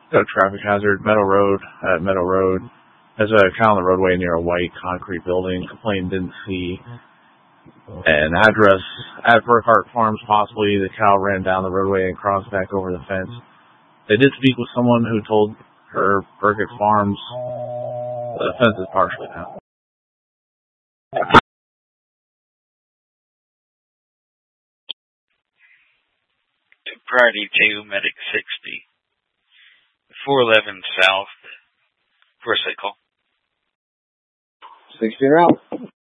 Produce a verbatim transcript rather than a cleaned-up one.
Got a traffic hazard, Meadow Road, at Meadow Road. There's a cow on the roadway near a white concrete building. Complainant didn't see an address at Burkhart Farms, possibly. The cow ran down the roadway and crossed back over the fence. They did speak with someone who told her Burkhart Farms the fence is partially down. Priority two, Medic sixty. four eleven South. First call. sixty route.